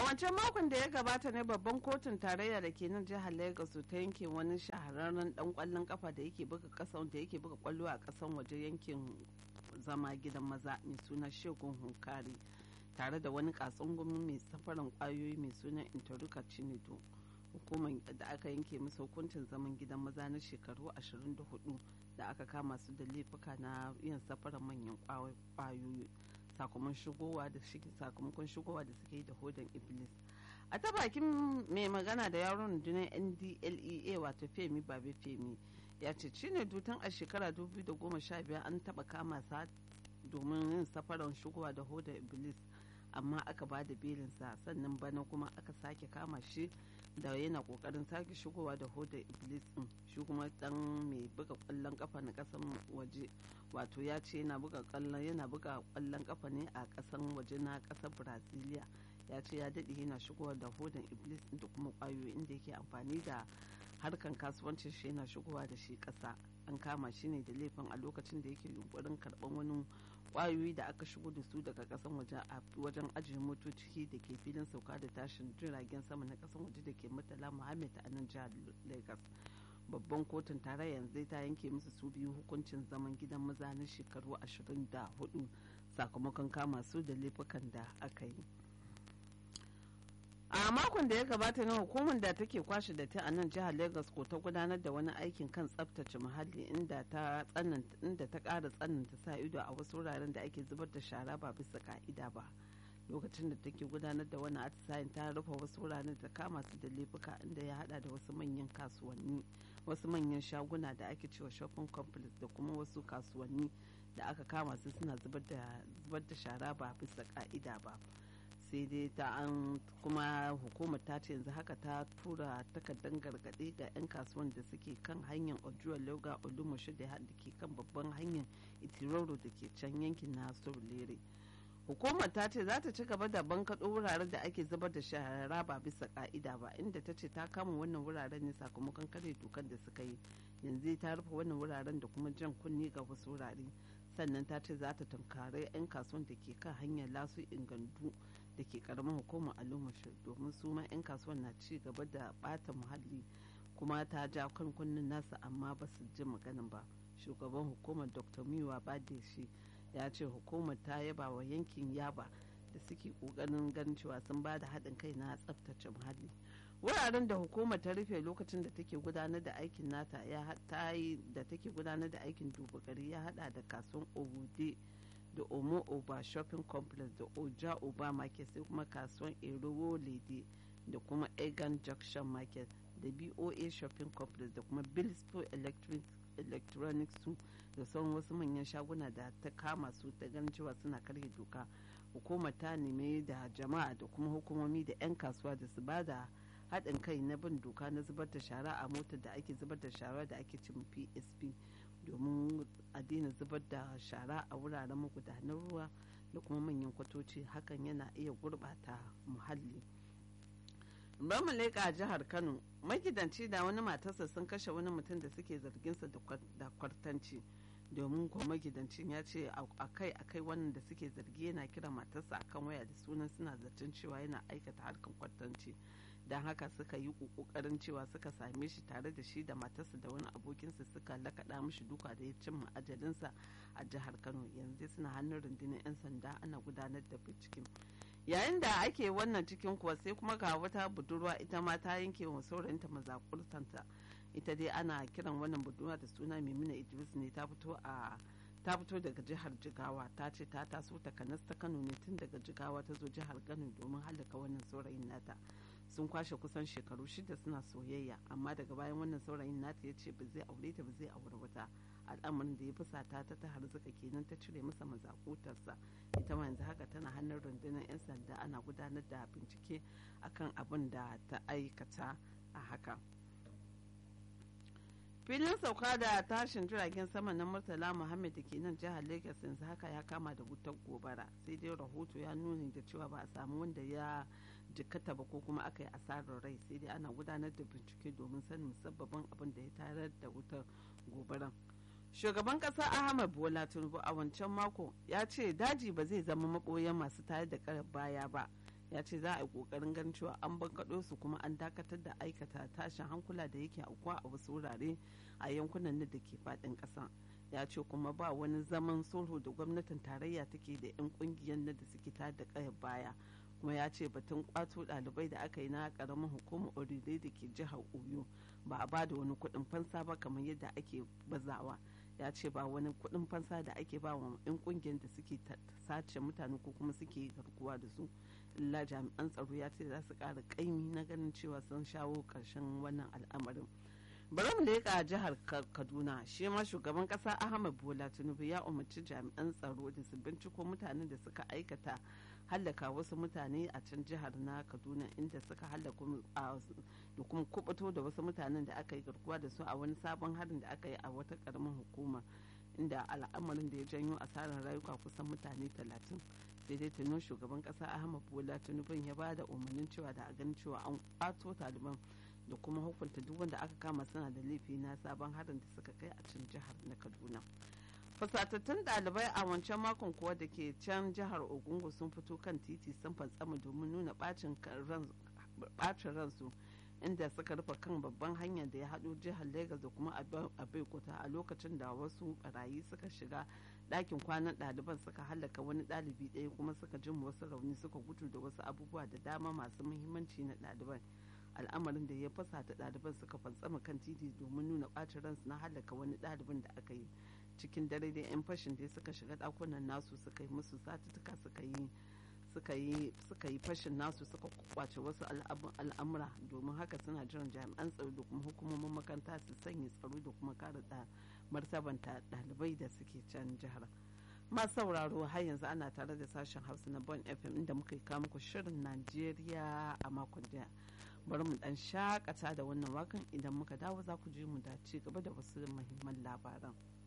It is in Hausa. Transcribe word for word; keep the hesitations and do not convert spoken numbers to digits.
wancan makon da ya gabata ne babban kotun tarayya da ke nan jihar Lagos ta yanke wani shahararren dan kwallon kafa da yake buga kasan da yake buga kwallo a kasan waje yankin zama gidan maza mai suna Shegun Hunkari tare da wani katsungumi mai safaran kwayoyi mai suna Intoruka Chinedu. Hukumar da aka yanke masa hukuncin zaman gidan maza na shekaru ashirin da hudu da aka kama su da laifuka na yin safaran manyan kwayoyi sakamakon shigowa da sakamakon shigowa da suke yi da hodan iblis. A ta bakin mai magana da yaron rundunar N D L E A wato Femi Babe Femi ya ce Chinedu tun a shekara dubu biyu da goma sha biyar an taba kama sa domin yin safaran shigowa da hodan iblis amma aka ba da belinsa, sannan bana kuma aka sake kama shi da yana kokarin sake shigowa da hodar iblis din. Shi kuma dan mai buga kwallon kafa na kasan waje wato ya ce yana buga kwallon yana buga kwallon kafa ne a kasan waje na kasar Brazilia. Ya ce ya dade yana shigowa da hodar iblis da kuma kwayoyi inda yake amfani da harkan kasuwancin shi yana shigowa da shi kasa. An kama shi ne da laifin a lokacin da yake yunkurin karban wani kwayoyi da aka shigo da su daga kasan waje a wajen ajiye motoci da ke filin sauka da tashin jiragen sama na kasan waje da ke Murtala Muhammad a nan jihar Lagos. Babban kotun tarayya yanzu ta yanke musu su biyu hukuncin zaman gidan maza na shekaru ashirin da hudu sakamakon kama su da laifukan da aka yi. A makon da ya gabata na hukumar da take kwashe da ta a nan jihar Lagos ko ta gudanar da wani aikin kan tsaftace muhalli inda ta tsananta inda ta ƙara tsananta sa ido a wasu wuraren da ake zubar da shara ba bisa ka'ida ba. Lokacin da take gudanar da wani atisayen ta rufe wasu wuraren da kama su da laifuka inda ya hada da wasu manyan kasuwanni, wasu manyan shaguna da ake cewa shopping complex da kuma wasu kasuwanni da aka kama su suna zubar da shara ba bisa ka'ida ba. Sai dai ta an kuma hukumar ta ce yanzu haka ta tura takardar gargaɗi ga 'yan kasuwan da suke kan hanyar ojuwa loga olumoshi da ke kan babban hanyar itiroro da ke can yankin na surulere. Hukumar ta ce za ta ci gaba da bankaɗo wuraren da ake zubar da shara ba bisa ka'ida ba, inda ta ce ta kama wannan wuraren ne sakamakon kare dokan da suka yi. Yanzu ta rufe wannan wuraren da kuma jan kunni ga wasu wurare. Sannan ta ce za ta tunkari 'yan kasuwan da ke kan hanyar lasu ingandu da ke karamin hukumar alumashi domin su ma 'yan kasuwan na ci gaba da bata muhalli, kuma ta ja kan kunnen nasa amma ba su ji maganin ba. Shugaban hukumar Dr. Miwa Badeshi ya ce hukumar ta yaba wa yankin Yaba da suke kokarin ganin cewa sun ba da haɗin kai na tsaftace muhalli. Wuraren da hukumar ta rufe lokacin da take gudanar da aikin nata ya ta yi da take gudanar da aikin duba gari ya hada da kasuwan Obude da Omo Oba shopping complex da Oja Oba market, sai kuma kasuwan Erowo Lede da kuma Egan Junction market da B O A shopping complex da kuma Billspo electronics su da sauran wasu manyan shaguna da ta kama su ta ganin cewa suna karya doka. Hukumar ta nemi da jama'a da kuma hukumomi da 'yan kasuwa da su ba da haɗin kai na bin doka na zubar da shara a motar da ake zubar da shara da ake cin P S P domin a daina zubar da shara a wuraren magudanar ruwa da kuma manyan kwatoci. Hakan yana iya gurɓata muhalli. Bamu leƙa jihar Kano, magidanci da wani matarsa sun kashe wani mutum da suke zarginsa da kwartanci. Domin kuwa magidancin ya ce akai akai wannan da suke zargi yana kira matarsa akan waya da sunan suna zaton cewa yana aikata harkan kwartanci. Don haka suka yi kokarin cewa suka same shi tare da shi da matarsa da wani abokinsa suka lakaɗa mishi duka da ya cimma ajalinsa a jihar Kano. Yanzu suna hannun rundunar 'yan sanda ana gudanar da binciken. Yayin da ake wannan cikin kuwa sai kuma ga wata budurwa ita ma ta yanke wa saurayinta mazakurtanta. Ita dai ana kiran wannan budurwa da suna Maimuna Idris ne, ta fito a ta fito daga jihar Jigawa. Ta ce ta taso ta kanas ta Kano ne tun daga Jigawa ta zo jihar Kano domin halaka wannan saurayin nata. Sun kwashe kusan shekaru shida suna soyayya, amma daga bayan wannan saurayin nata ya ce ba zai aure ta ba zai aure wata. Al'amarin da ya fusata ta ta harzuka kenan ta cire masa mazakutarsa. Ita ma yanzu haka tana hannun rundunar 'yan sanda ana gudanar da bincike akan abin da ta aikata a haka. Filin sauka da tashin jiragen sama na Murtala Muhammad da ke nan jihar Lagos yanzu haka ya kama da wutar gobara, sai dai rahoto ya nuni da cewa ba a samu wanda ya jikkata ba ko kuma aka yi asarar rai, sai dai ana gudanar da bincike domin sanin musabbabin abin da ya tayar da wutar gobaran. Shugaban kasa Ahmed Bola Tinubu a wancan mako ya ce daji ba zai zama maboyan masu tayar da karar baya ba. ya ce za a yi kokarin ganin cewa an bankaɗo su kuma an dakatar da aikata tashin hankula da yake aukuwa a wasu wurare a yankunan da ke faɗin ƙasa. Ya ce kuma ba wani zaman sulhu da gwamnatin tarayya take da 'yan kungiyar na da suke tada da ƙayar baya. Kuma ya ce batun kwato ɗalibai da aka yi na ƙaramin hukumar orire da ke jihar Oyo ba a bada wani kuɗin fansa ba kamar yadda ake bazawa. Ya ce ba wani kuɗin fansa da ake ba wa 'yan kungiyar da suke sace mutane ko kuma suke garkuwa da su. Illa jami'an tsaro ya ce za su ƙara ƙaimi na ganin cewa sun shawo ƙarshen wannan al'amarin. Bari mu leƙa jihar Kaduna, shi ma shugaban ƙasa Ahmad Bola Tinubu ya umarci jami'an tsaro da su binciko mutanen da suka aikata hallaka wasu mutane a can jihar na Kaduna, inda suka hallaka da kuma kubuto da wasu mutanen da aka yi garkuwa da su a wani sabon harin da aka yi a wata ƙaramin hukuma, inda al'amarin da ya janyo asarar rayuka kusan mutane talatin. Sai dai tuno shugaban ƙasa Ahmad Bola Tinubu ya ba da umarnin cewa da a ganin cewa an kwato taliban da kuma hukunta duk wanda aka kama suna da laifi na sabon harin da suka kai a can jihar na Kaduna. Fasatattun ɗalibai a wancan makon kuwa da ke can jihar Ogungu sun fito kan titi sun fantsama domin nuna bacin ransu, inda suka rufe kan babban hanyar da ya haɗo jihar Legas da kuma Abeokuta a lokacin da wasu barayi suka shiga ɗakin kwanan ɗaliban suka hallaka wani ɗalibi ɗaya kuma suka jin wasu rauni suka gudu da wasu abubuwa da dama masu muhimmanci na ɗaliban. Al'amarin da ya fasata ɗaliban suka fantsama kan titi domin nuna ɓacin ransu na hallaka wani ɗalibin da aka yi cikin dare da 'yan fashin da suka shiga ɗakunan nasu suka yi musu satutuka suka yi suka yi suka yi fashin nasu suka kwace wasu al'amura. Domin haka suna jiran jami'an tsaro da kuma hukumomin makaranta su sanya tsaro da kuma kare da martabanta ɗalibai da suke can jihar. Masu sauraro har yanzu ana tare da sashen Hausa na Bon F M inda muka yi kawo muku shirin Najeriya a makon jiya. Bari mu dan shakata da wannan wakan, idan muka dawo za ku je mu da ci gaba da wasu muhimman labaran.